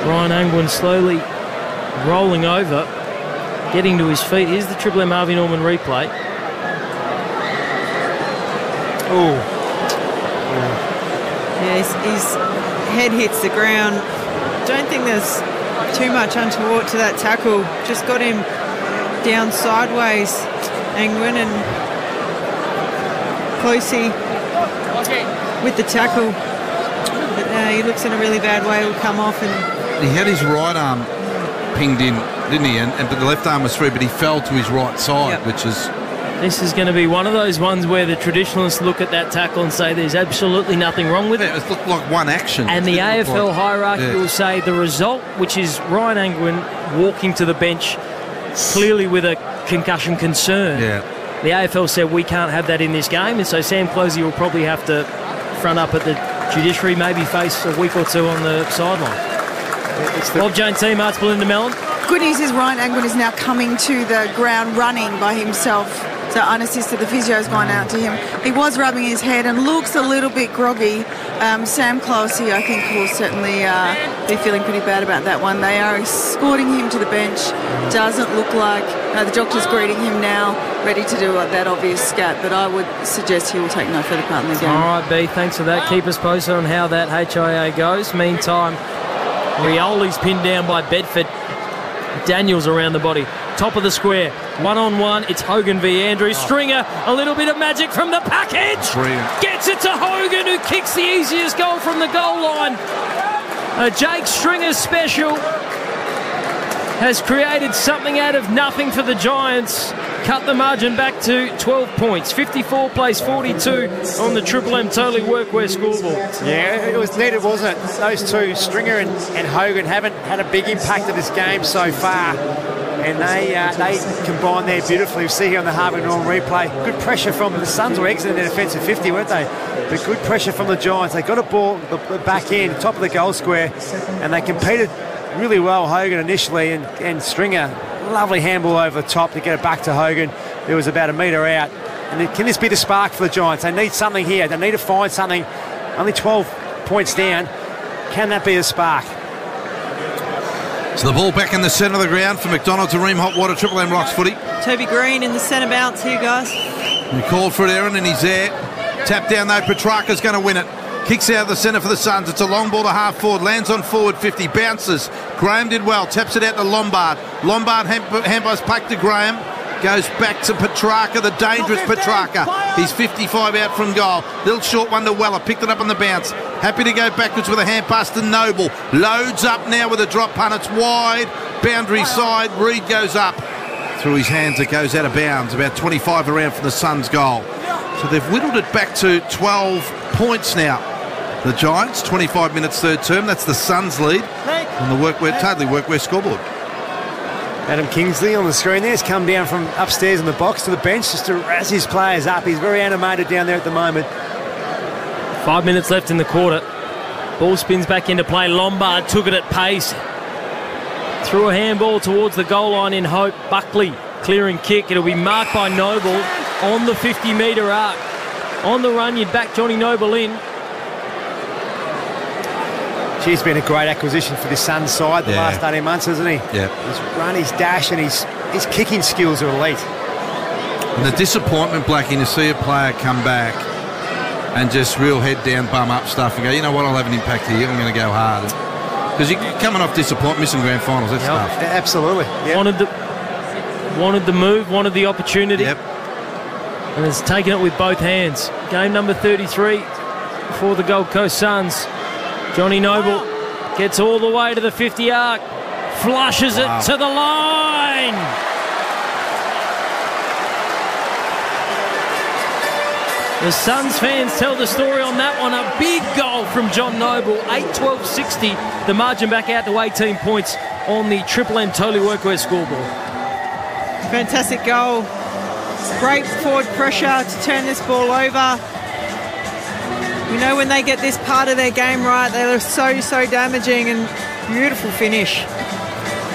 Ryan Angwin slowly rolling over, getting to his feet. Here's the Triple M Harvey Norman replay. Oh. Yes, his head hits the ground. Don't think there's too much untoward to that tackle. Just got him down sideways, Angwin, and Closey with the tackle. But he looks in a really bad way. He'll come off, and he had his right arm pinged in, didn't he? But the left arm was free, but he fell to his right side, which is... This is going to be one of those ones where the traditionalists look at that tackle and say there's absolutely nothing wrong with it. It looked like one action. And the AFL hierarchy will say the result, which is Ryan Angwin walking to the bench clearly with a concussion concern. Yeah. The AFL said we can't have that in this game, and so Sam Closey will probably have to front up at the judiciary, maybe face a week or two on the sideline. Bob Jones team, Arts Belinda Mellon. Good news is Ryan Angwin is now coming to the ground running by himself. So unassisted, the physio's gone out to him. He was rubbing his head and looks a little bit groggy. Sam Closey, I think, will certainly be feeling pretty bad about that one. They are escorting him to the bench. Doesn't look like the doctor's greeting him now, ready to do that obvious scat, but I would suggest he will take no further part in the game. All right, B, thanks for that. Keep us posted on how that HIA goes. Meantime, Rioli's pinned down by Bedford. Daniels around the body. Top of the square. One-on-one. It's Hogan v. Andrews. Stringer, a little bit of magic from the package. Brilliant. Gets it to Hogan, who kicks the easiest goal from the goal line. Jake Stringer's special has created something out of nothing for the Giants. Cut the margin back to 12 points. 54 plays 42 on the Triple M Totally Workwear scoreboard. Yeah, it was needed, wasn't it? Those two, Stringer and Hogan, haven't had a big impact in this game so far. And they combined there beautifully. We see here on the Harvey Norman replay. Good pressure from the Suns were exiting their defensive 50, weren't they? But good pressure from the Giants. They got a ball the back end, top of the goal square, and they competed really well, Hogan initially, and Stringer, lovely handball over the top to get it back to Hogan. It was about a metre out. And can this be the spark for the Giants? They need something here. They need to find something. Only 12 points down. Can that be a spark? So the ball back in the centre of the ground for McDonald to Ream Hot Water, Triple M Rocks footy. Toby Green in the centre bounce here, guys. We called for it, Aaron, and he's there. Tap down though, Petrarca's going to win it. Kicks out of the centre for the Suns. It's a long ball to half forward. Lands on forward 50. Bounces. Graham did well. Taps it out to Lombard. Lombard handballs back to Graham. Goes back to Petrarca, the dangerous Petrarca. He's 55 out from goal. Little short one to Weller. Picked it up on the bounce. Happy to go backwards with a hand pass to Noble. Loads up now with a drop punt. It's wide. Boundary side. Reed goes up. Through his hands it goes out of bounds. About 25 around from the Suns' goal. So they've whittled it back to 12 points now. The Giants, 25 minutes third term. That's the Suns' lead on the Totally Workwear scoreboard. Adam Kingsley on the screen there has come down from upstairs in the box to the bench just to razz his players up. He's very animated down there at the moment. 5 minutes left in the quarter. Ball spins back into play. Lombard took it at pace. Threw a handball towards the goal line in hope. Buckley clearing kick. It'll be marked by Noble on the 50-metre arc. On the run, you'd back Johnny Noble in. He's been a great acquisition for the Suns side the last 18 months, hasn't he? Yeah. His run, his dash, and his kicking skills are elite. And the disappointment, Blackie, to see a player come back and just real head down, bum up stuff and go, you know what, I'll have an impact here, I'm going to go hard. Because you're coming off disappointment, missing grand finals, that's tough. Absolutely. Yep. Wanted the move, wanted the opportunity. Yep. And has taken it with both hands. Game number 33 for the Gold Coast Suns. Johnny Noble gets all the way to the 50 arc, flushes it to the line. The Suns fans tell the story on that one. A big goal from John Noble, 8-12-60. The margin back out to 18 points on the Triple M Totally Workwear scoreboard. Fantastic goal. Great forward pressure to turn this ball over. You know, when they get this part of their game right, they're so damaging, and beautiful finish.